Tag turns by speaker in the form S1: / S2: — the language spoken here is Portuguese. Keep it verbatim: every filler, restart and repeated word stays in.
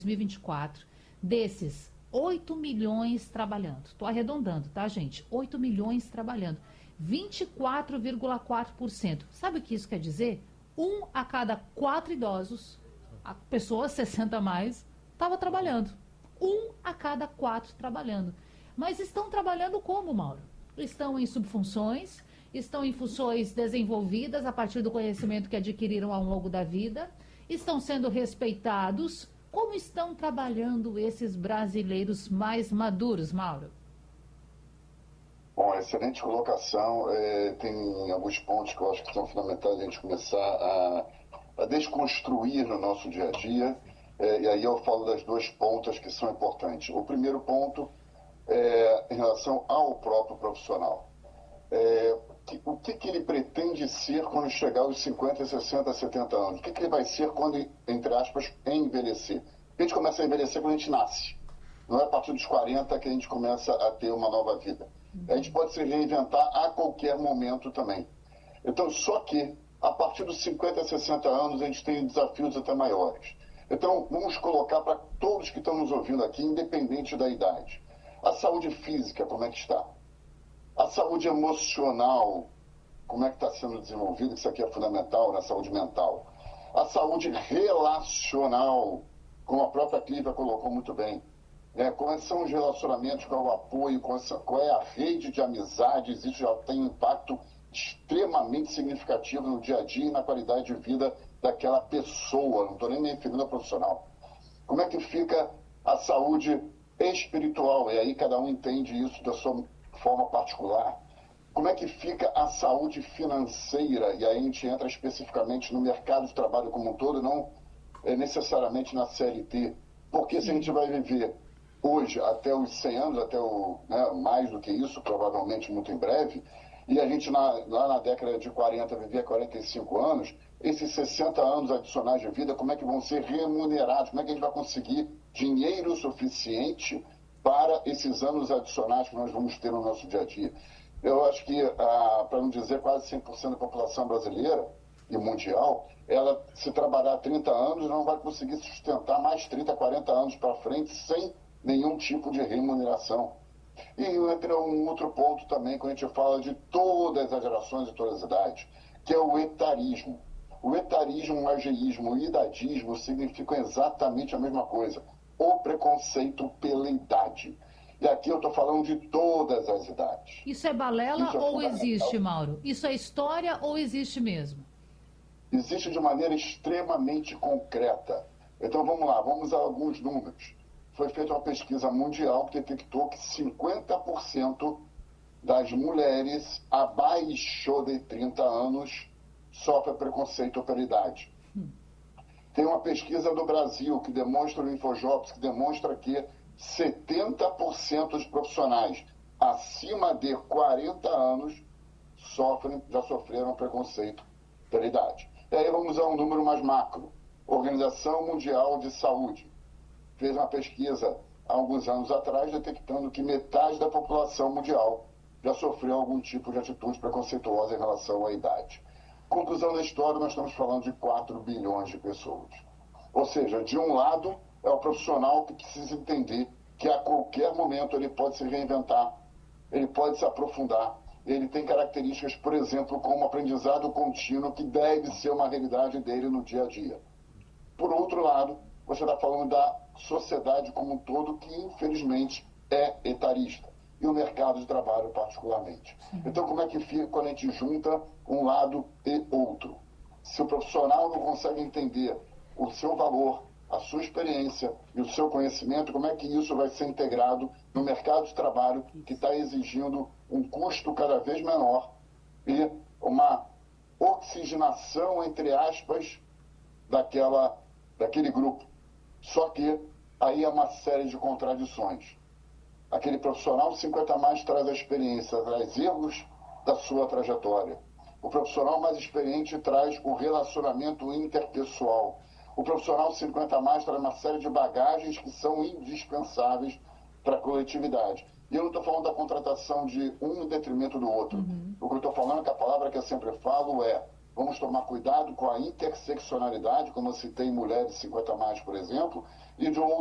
S1: mil e vinte e quatro, desses oito milhões trabalhando. Estou arredondando, tá, gente? oito milhões trabalhando. vinte e quatro vírgula quatro por cento. Sabe o que isso quer dizer? Um a cada quatro idosos, a pessoa sessenta a mais, estava trabalhando. Um a cada quatro trabalhando. Mas estão trabalhando como, Mauro? Estão em subfunções, estão em funções desenvolvidas a partir do conhecimento que adquiriram ao longo da vida, estão sendo respeitados. Como estão trabalhando esses brasileiros mais maduros, Mauro?
S2: Bom, excelente colocação. É, tem alguns pontos que eu acho que são fundamentais a gente começar a, a desconstruir no nosso dia a dia. É, e aí eu falo das duas pontas que são importantes. O primeiro ponto é em relação ao próprio profissional. É, que, o que, que ele pretende ser quando chegar aos cinquenta, sessenta, setenta anos? O que, que ele vai ser quando, entre aspas, envelhecer? A gente começa a envelhecer quando a gente nasce. Não é a partir dos quarenta que a gente começa a ter uma nova vida. A gente pode se reinventar a qualquer momento também. Então, só que, a partir dos cinquenta, sessenta anos, a gente tem desafios até maiores. Então, vamos colocar para todos que estão nos ouvindo aqui, independente da idade. A saúde física, como é que está? A saúde emocional, como é que está sendo desenvolvida? Isso aqui é fundamental na saúde mental. A saúde relacional, como a própria Clívia colocou muito bem. É, quais são os relacionamentos, qual é o apoio, qual é a rede de amizades, isso já tem um impacto extremamente significativo no dia a dia e na qualidade de vida daquela pessoa, não estou nem me referindo ao profissional. Como é que fica a saúde espiritual? E aí cada um entende isso da sua forma particular. Como é que fica a saúde financeira? E aí a gente entra especificamente no mercado de trabalho como um todo, não é, necessariamente na C L T. Porque se a gente vai viver hoje até os cem anos, até o, né, mais do que isso, provavelmente muito em breve, e a gente na, lá na década de quarenta vivia quarenta e cinco anos, esses sessenta anos adicionais de vida, como é que vão ser remunerados? Como é que a gente vai conseguir dinheiro suficiente para esses anos adicionais que nós vamos ter no nosso dia a dia? Eu acho que, ah, para não dizer quase cem por cento da população brasileira e mundial, ela, se trabalhar trinta anos, não vai conseguir sustentar mais trinta, quarenta anos para frente sem nenhum tipo de remuneração. E entra um outro ponto também, quando a gente fala de todas as gerações e todas as idades, que é o etarismo. O etarismo, o ageísmo e o idadismo significam exatamente a mesma coisa. O preconceito pela idade. E aqui eu estou falando de todas as idades.
S1: Isso é balela
S2: Isso é
S1: ou existe, Mauro? Isso é história ou existe mesmo?
S2: Existe de maneira extremamente concreta. Então vamos lá, vamos a alguns números. Foi feita uma pesquisa mundial que detectou que cinquenta por cento das mulheres abaixo de trinta anos sofrem preconceito pela idade. Hum. Tem uma pesquisa do Brasil que demonstra, no Infojobs, que demonstra que setenta por cento dos profissionais acima de quarenta anos sofrem, já sofreram preconceito pela idade. E aí vamos a um número mais macro. Organização Mundial de Saúde fez uma pesquisa há alguns anos atrás, detectando que metade da população mundial já sofreu algum tipo de atitude preconceituosa em relação à idade. Conclusão da história, nós estamos falando de quatro bilhões de pessoas. Ou seja, de um lado, é o profissional que precisa entender que a qualquer momento ele pode se reinventar, ele pode se aprofundar, ele tem características, por exemplo, como aprendizado contínuo, que deve ser uma realidade dele no dia a dia. Por outro lado, você está falando da sociedade como um todo, que infelizmente é etarista, e o mercado de trabalho particularmente. Então, como é que fica quando a gente junta um lado e outro? Se o profissional não consegue entender o seu valor, a sua experiência e o seu conhecimento, como é que isso vai ser integrado no mercado de trabalho que está exigindo um custo cada vez menor e uma oxigenação, entre aspas, daquela, daquele grupo. Só que aí é uma série de contradições. Aquele profissional cinquenta a mais traz a experiência, traz erros da sua trajetória. O profissional mais experiente traz o relacionamento interpessoal. O profissional cinquenta a mais traz uma série de bagagens que são indispensáveis para a coletividade. E eu não estou falando da contratação de um em detrimento do outro. Uhum. O que eu estou falando é que a palavra que eu sempre falo é Vamos tomar cuidado com a interseccionalidade, como eu citei mulheres cinquenta a mais, por exemplo, e de um